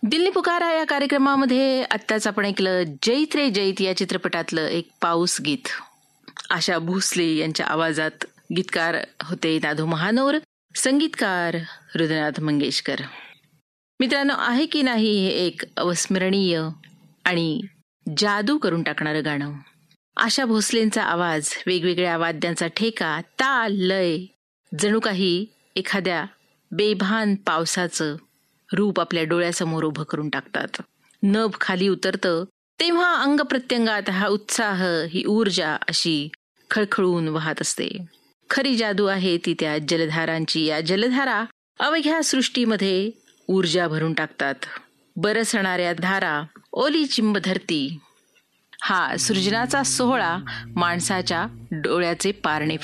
दिल्ली पुकारा या कार्यक्रमामध्ये आत्ताच आपण ऐकलं जैत रे जैत या चित्रपटातलं एक पाऊस गीत. आशा भोसले यांच्या आवाजात गीतकार होते नादू महानोर, संगीतकार हृदयनाथ मंगेशकर. मित्रांनो, आहे की नाही हे एक अविस्मरणीय आणि जादू करून टाकणारं गाणं. आशा भोसलेंचा आवाज, वेगवेगळ्या वाद्यांचा ठेका, ताल, लय जणू काही एखाद्या बेभान पावसाचं रूप आपल्या डोळ्यासमोर उभं करून टाकतात. नभ खाली उतरतं तेव्हा अंग प्रत्यंगात हा उत्साह, ही ऊर्जा अशी खळखळून वाहत असते. खरी जादू आहे ती त्या जलधारांची. या जलधारा अवघ्या सृष्टीमध्ये ऊर्जा भरून टाकतात. बरसणाऱ्या धारा, ओली चिंब धरती, हा सृजनाचा सोहळा माणसाच्या डोळ्याचे पारणे